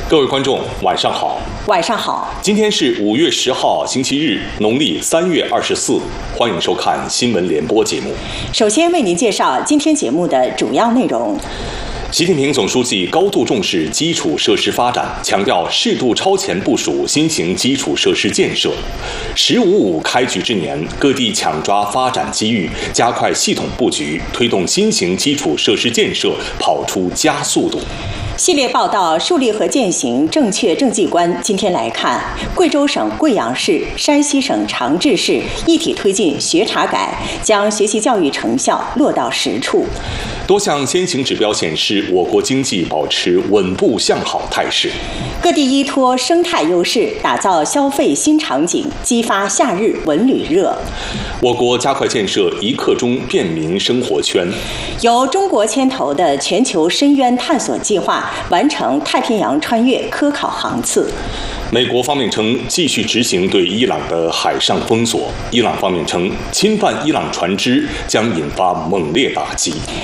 各位观众，晚上好。 晚上好。 今天是5月10号，星期日，农历3月24。欢迎收看新闻联播节目。 首先为您介绍今天节目的主要内容。 习近平总书记高度重视基础设施发展，强调适度超前部署新型基础设施建设。“15+5”开局之年，各地抢抓发展机遇，加快系统布局，推动新型基础设施建设跑出加速度。 系列报道树立和践行正确政绩观。今天来看，贵州省贵阳市、山西省长治市一体推进学查改，将学习教育成效落到实处。 多项先行指标显示，我国经济保持稳步向好态势。 各地依托生态优势，打造消费新场景，激发夏日文旅热。 我国加快建设一刻钟便民生活圈。 由中国牵头的全球深渊探索计划完成太平洋穿越科考航次。 美国方面称继续执行对伊朗的海上封锁，伊朗方面称侵犯伊朗船只将引发猛烈打击。